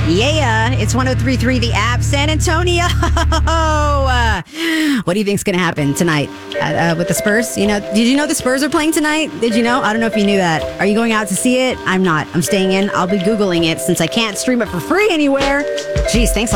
Yeah, it's 103.3 The App, San Antonio. What do you think's going to happen tonight with the Spurs? Did you know the Spurs are playing tonight? Did you know? I don't know if you knew that. Are you going out to see it? I'm not. I'm staying in. I'll be Googling it since I can't stream it for free anywhere. Jeez, thanks a lot.